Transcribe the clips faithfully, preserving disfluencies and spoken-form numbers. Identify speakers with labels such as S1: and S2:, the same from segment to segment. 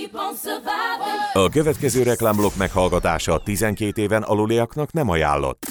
S1: A következő reklámblokk meghallgatása tizenkét éven aluliaknak nem ajánlott.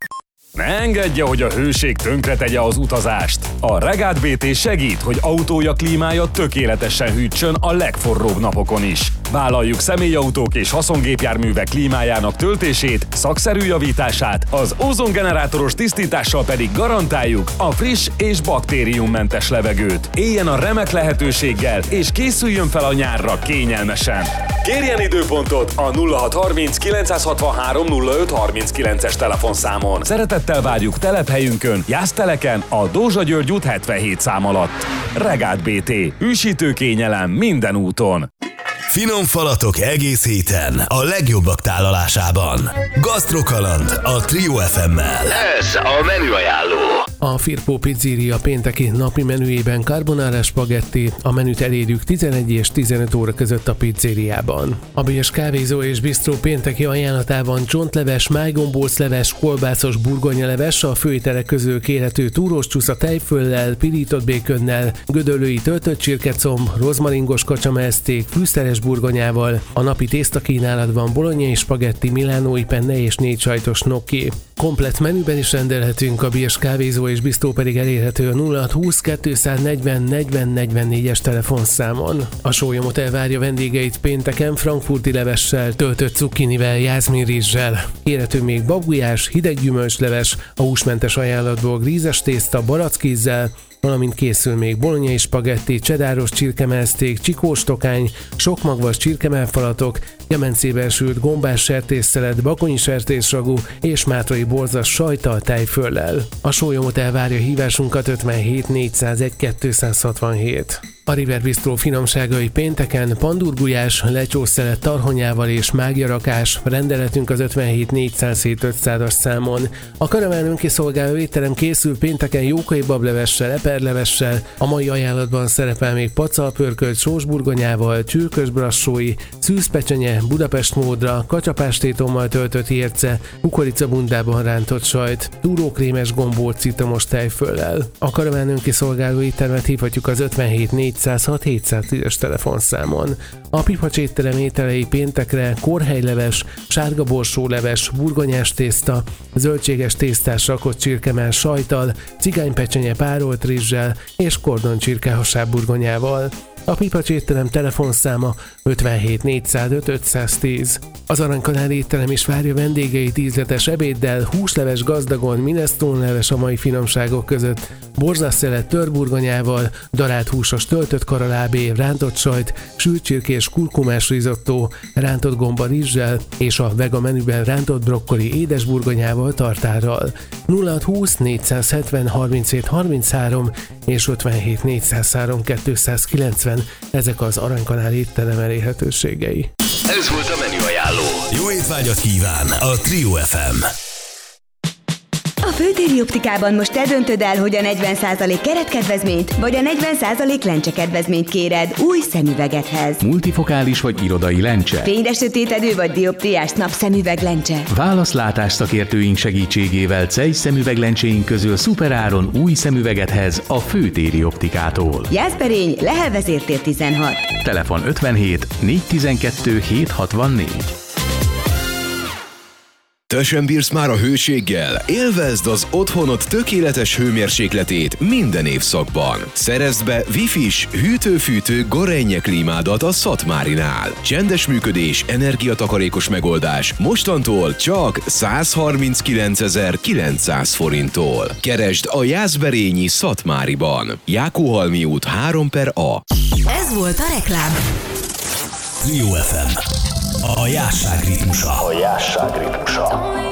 S2: Ne engedje, hogy a hőség tönkretegye az utazást. A Regát bé té segít, hogy autója klímája tökéletesen hűtsön a legforróbb napokon is. Vállaljuk személyautók és haszongépjárművek klímájának töltését, szakszerű javítását, az ózongenerátoros tisztítással pedig garantáljuk a friss és baktériummentes levegőt. Éljen a remek lehetőséggel és készüljön fel a nyárra kényelmesen. Kérjen időpontot a nulla hat harminc kilencszázhatvanhárom nulla öt harminckilences telefonszámon. Szeretettel várjuk telephelyünkön, Jászteleken, a Dózsa György út hetvenhét szám alatt. Regát bé té. Hűsítő kényelem minden úton.
S3: Finom falatok egész héten a legjobbak tálalásában. Gasztrokaland a Trio ef emmel.
S4: Ez a menüajánló.
S5: A Firpo Pizzeria pénteki napi menüjében carbonara spagetti, a menüt elérjük tizenegy és tizenöt óra között a pizzériában. A Bérs kávézó és bistró pénteki ajánlatában csontleves, májgombócleves, kolbászos burgonyaleves, a főételek közül kérhető túrós csúsza tejföllel, pirított békönnel, gödöllői töltött csirkecomb, rozmaringos kacsamezték, fűszeres burgonyával. A napi tésztakínálatban bolonyai spagetti, milánói penne és négy sajtos gnocchi. Komplett menüben is rendelhetünk, a Bérs kávézó és bistró pedig elérhető a nulla hat húsz kétszáznegyven negyven negyvennégyes telefonszámon. A sólyomot elvárja vendégeit pénteken frankfurti levessel, töltött cukkinivel, jászminrizssel. Kérhető még babgulyás, hideg gyümölcsleves, a húsmentes ajánlatból grízes tészta barackízzel, valamint készül még bolonyai spagetti, csedáros csirkemelszték, csikós tokány, sokmagvas csirkemelfalatok, kemencében sült gombás sertésszelet, bakonyi sertésragú és mátrai borzas sajttal tejföllel. A sólyomot elvárja hívásunkat ötvenhét négyszázegy kétszázhatvanhét. A River Bistro finomságai pénteken pandurgulyás, lecsószelet tarhonyával és mágiarakás, rendeletünk az ötvenhét négyszázhét ötszázas számon. A karaván önkiszolgáló étterem készül pénteken jókai bablevessel, eperlevessel, a mai ajánlatban szerepel még pacalpörkölt sósburgonyával, csürkös brassói, szűzpecsenye, Budapest módra, kacsapástétommal töltött érce, kukoricabundában rántott sajt, túrókrémes gombóc citromos tejföllel. A karaván önkiszolgáló éttermet hívhatjuk az ötvenhét négyszázhat hétszáztízes telefonszámon. A Pipacs étterem ételei péntekre korhelyleves, sárga borsóleves, burgonyás tészta, zöldséges tésztás rakott csirkemell sajttal, cigánypecsenye párolt rizssel és kordoncsirkehasáb burgonyával. A Pipacs étterem telefonszáma ötvenhét négyszázöt ötszáztíz. Az Aranykanál étterem is várja vendégeit ízletes ebéddel, húsleves gazdagon, minestrone-leves a mai finomságok között, borzaszszelet törburgonyával, darált húsos töltött karalábé, rántott sajt, sült csirkés kurkumás rizottó, rántott gomba rizssel és a vega menüben rántott brokkoli édesburgonyával tartárral. nulla hat húsz négyszázhetven harminchét harminchárom és ötvenhét négyszázhárom kétszázkilencven. Ezek az Aranykanál étterem elérhetőségei.
S4: Ez volt a menüajánló.
S3: Jó étvágyat kíván a Trio ef em.
S6: A Főtéri Optikában most te döntöd el, hogy a negyven százalék keretkedvezményt vagy a negyven százalék lencsekedvezményt kéred új szemüvegedhez.
S7: Multifokális vagy irodai lencse.
S6: Fényre sötétedő vagy dioptriás napszemüveg lencse.
S7: Válaszlátás szakértőink segítségével Zeiss szemüveglencséink közül szuperáron új szemüvegedhez a Főtéri Optikától.
S6: Jászberény, Lehel vezértér tizenhat.
S7: Telefon ötvenhét négyszáztizenkettő hétszázhatvannégy.
S8: Te sem bírsz már a hőséggel? Élvezd az otthonod tökéletes hőmérsékletét minden évszakban. Szerezd be Wi-Fi-s, hűtő-fűtő Gorenje klímádat a Szatmárinál. Csendes működés, energiatakarékos megoldás. Mostantól csak százharminckilencezer-kilencszáz forinttól. Keresd a Jászberényi Szatmáriban. Jákóhalmi út három per A.
S9: Ez volt a reklám.
S3: Trio ef em. A jásság ritmusa.
S4: A jásság ritmusa.